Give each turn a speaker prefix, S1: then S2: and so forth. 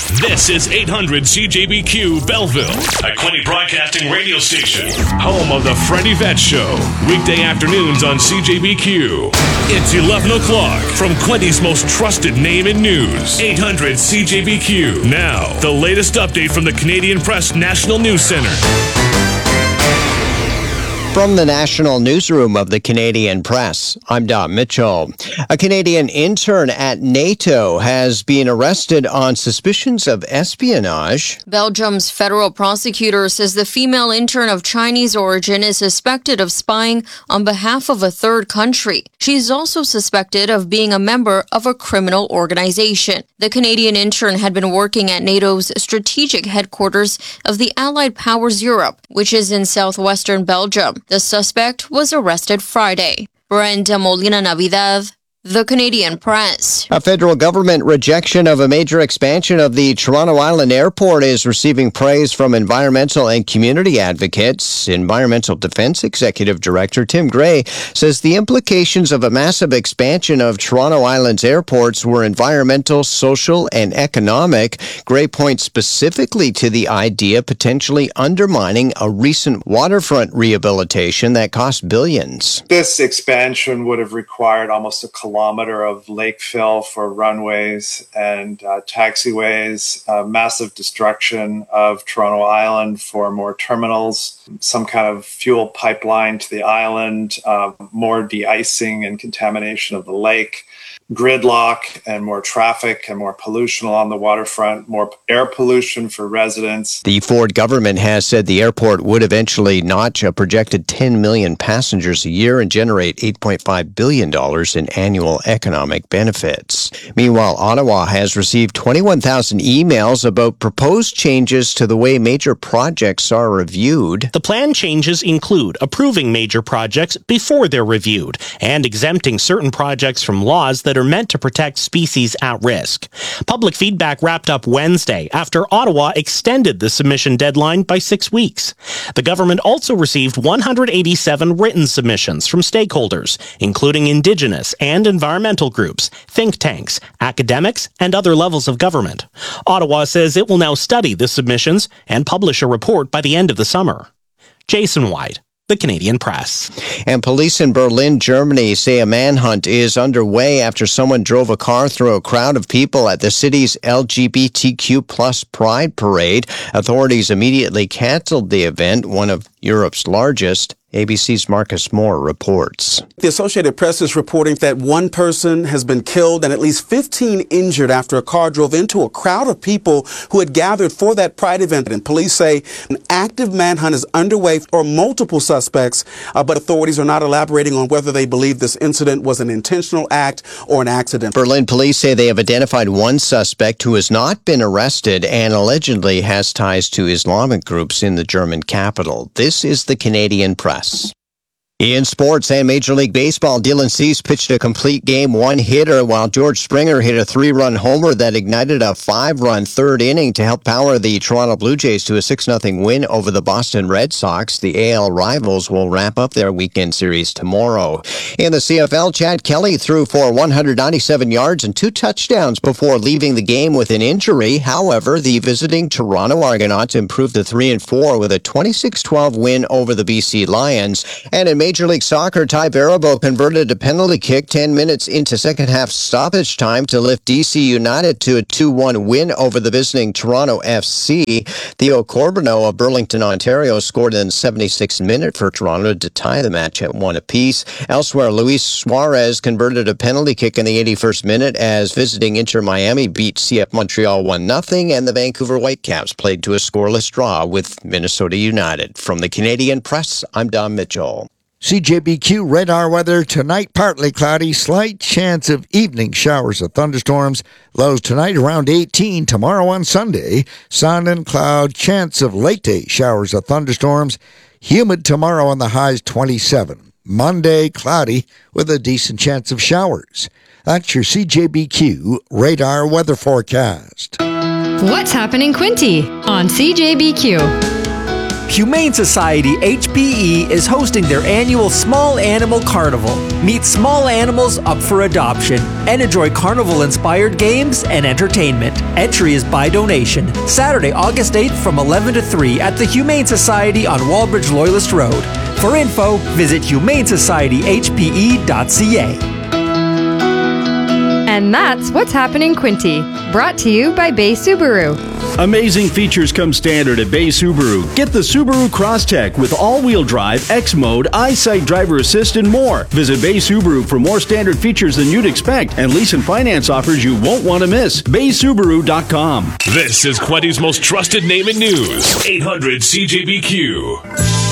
S1: This is 800 CJBQ Belleville, a Quinte Broadcasting radio station, home of the Freddie Vett Show, weekday afternoons on CJBQ. It's 11 o'clock from Quinte's most trusted name in news, 800 CJBQ. Now, the latest update from the Canadian Press National News Center.
S2: From the National Newsroom of the Canadian Press, I'm Dom Mitchell. A Canadian intern at NATO has been arrested on suspicions of espionage.
S3: Belgium's federal prosecutor says the female intern of Chinese origin is suspected of spying on behalf of a third country. She's also suspected of being a member of a criminal organization. The Canadian intern had been working at NATO's strategic headquarters of the Allied Powers Europe, which is in southwestern Belgium. The suspect was arrested Friday. Brenda Molina Navidad, The Canadian Press.
S2: A federal government rejection of a major expansion of the Toronto Island Airport is receiving praise from environmental and community advocates. Environmental Defense Executive Director Tim Gray says the implications of a massive expansion of Toronto Island's airports were environmental, social, and economic. Gray points specifically to the idea potentially undermining a recent waterfront rehabilitation that cost billions.
S4: This expansion would have required almost a kilometer of lake fill for runways and taxiways, massive destruction of Toronto Island for more terminals, some kind of fuel pipeline to the island, more de-icing and contamination of the lake, gridlock and more traffic and more pollution along the waterfront, more air pollution for residents.
S2: The Ford government has said the airport would eventually notch a projected 10 million passengers a year and generate $8.5 billion in annual economic benefits. Meanwhile, Ottawa has received 21,000 emails about proposed changes to the way major projects are reviewed.
S5: The plan changes include approving major projects before they're reviewed and exempting certain projects from laws that are meant to protect species at risk. Public feedback wrapped up Wednesday after Ottawa extended the submission deadline by 6 weeks. The government also received 187 written submissions from stakeholders, including Indigenous and environmental groups, think tanks, academics, and other levels of government. Ottawa says it will now study the submissions and publish a report by the end of the summer. Jason White, The Canadian Press.
S2: And police in Berlin, Germany say a manhunt is underway after someone drove a car through a crowd of people at the city's LGBTQ plus Pride Parade. Authorities immediately canceled the event, one of Europe's largest. ABC's Marcus Moore reports.
S6: The Associated Press is reporting that one person has been killed and at least 15 injured after a car drove into a crowd of people who had gathered for that Pride event. And police say an active manhunt is underway for multiple suspects, but authorities are not elaborating on whether they believe this incident was an intentional act or an accident.
S2: Berlin police say they have identified one suspect who has not been arrested and allegedly has ties to Islamic groups in the German capital. This is the Canadian Press. In sports and Major League Baseball, Dylan Cease pitched a complete game one-hitter while George Springer hit a 3-run homer that ignited a 5-run third inning to help power the Toronto Blue Jays to a 6-0 win over the Boston Red Sox. The AL rivals will wrap up their weekend series tomorrow. In the CFL, Chad Kelly threw for 197 yards and 2 touchdowns before leaving the game with an injury. However, the visiting Toronto Argonauts improved to 3-4 with a 26-12 win over the BC Lions. And in Major League Soccer, Ty Barabo converted a penalty kick 10 minutes into second half stoppage time to lift DC United to a 2-1 win over the visiting Toronto FC. Theo Corbono of Burlington, Ontario scored in the 76th minute for Toronto to tie the match at 1 apiece. Elsewhere, Luis Suarez converted a penalty kick in the 81st minute as visiting Inter Miami beat CF Montreal 1-0, and the Vancouver Whitecaps played to a scoreless draw with Minnesota United. From the Canadian Press, I'm Dom Mitchell.
S7: CJBQ radar weather tonight, partly cloudy, slight chance of evening showers or thunderstorms. Lows tonight around 18, tomorrow on Sunday. Sun and cloud, chance of late day showers or thunderstorms. Humid tomorrow on the highs 27. Monday, cloudy with a decent chance of showers. That's your CJBQ radar weather forecast.
S8: What's happening, Quinte, on CJBQ? Humane Society HPE is hosting their annual Small Animal Carnival. Meet small animals up for adoption and enjoy carnival-inspired games and entertainment. Entry is by donation. Saturday, August 8th from 11 to 3 at the Humane Society on Wallbridge Loyalist Road. For info, visit humanesociety.hpe.ca.
S9: And that's What's Happening Quinty, brought to you by Bay Subaru.
S10: Amazing features come standard at Bay Subaru. Get the Subaru Crosstrek with all-wheel drive, X-Mode, EyeSight driver assist, and more. Visit Bay Subaru for more standard features than you'd expect and lease and finance offers you won't want to miss. BaySubaru.com.
S1: This is Quinty's most trusted name in news. 800 CJBQ.